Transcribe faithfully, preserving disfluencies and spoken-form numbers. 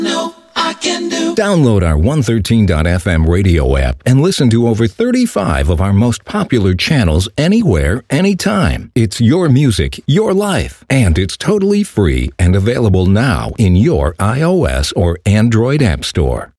know I can do. Download our one thirteen dot f m radio app and listen to over thirty-five of our most popular channels anywhere, anytime. It's your music, your life, and it's totally free and available now in your iOS or Android app store.